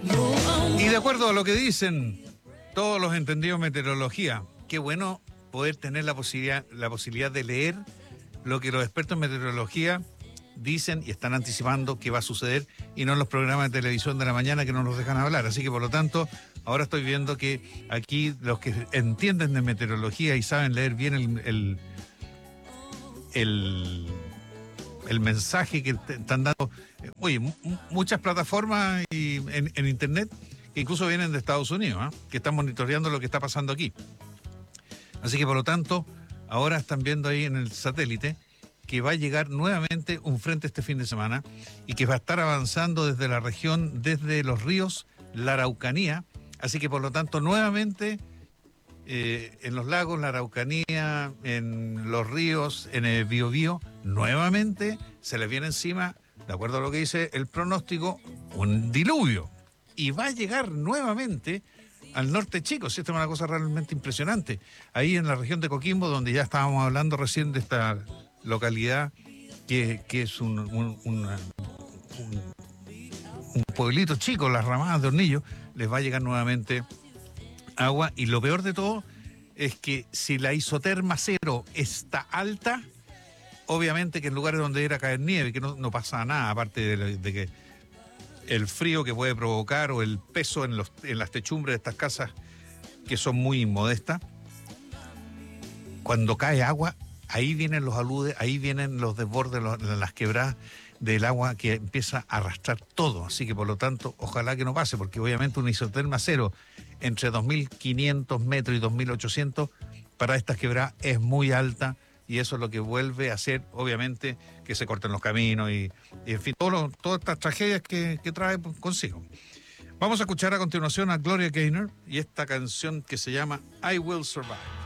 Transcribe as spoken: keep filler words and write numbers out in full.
Y de acuerdo a lo que dicen todos los entendidos en meteorología, qué bueno poder tener la posibilidad, la posibilidad de leer lo que los expertos en meteorología dicen y están anticipando que va a suceder, y no en los programas de televisión de la mañana que no nos dejan hablar. Así que, por lo tanto, ahora estoy viendo que aquí los que entienden de meteorología y saben leer bien el, el, el, el mensaje que te están dando, oye, m- muchas plataformas y en, en internet que incluso vienen de Estados Unidos, ¿eh? Que están monitoreando lo que está pasando aquí. Así que, por lo tanto, ahora están viendo ahí en el satélite que va a llegar nuevamente un frente este fin de semana y que va a estar avanzando desde la región, desde los ríos, la Araucanía. Así que, por lo tanto, nuevamente eh, en los lagos, la Araucanía, en los ríos, en el Biobío, nuevamente se les viene encima, de acuerdo a lo que dice el pronóstico, un diluvio. Y va a llegar nuevamente al norte chico. Sí, esta es una cosa realmente impresionante. Ahí en la región de Coquimbo, donde ya estábamos hablando recién de esta localidad, que, que es un, un, una, un, un pueblito chico, las Ramadas de Hornillo, les va a llegar nuevamente agua. Y lo peor de todo es que si la isoterma cero está alta, obviamente que en lugares donde era caer nieve, que no, no pasa nada, aparte de, de que el frío que puede provocar o el peso en, los, en las techumbres de estas casas que son muy modestas, cuando cae agua, ahí vienen los aludes, ahí vienen los desbordes, los, las quebradas del agua que empieza a arrastrar todo. Así que, por lo tanto, ojalá que no pase, porque obviamente una isoterma cero entre dos mil quinientos metros y dos mil ochocientos para estas quebradas es muy alta, y eso es lo que vuelve a hacer, obviamente, que se corten los caminos y, y en fin, todo lo, todas estas tragedias que, que trae consigo. Vamos a escuchar a continuación a Gloria Gaynor y esta canción que se llama I Will Survive.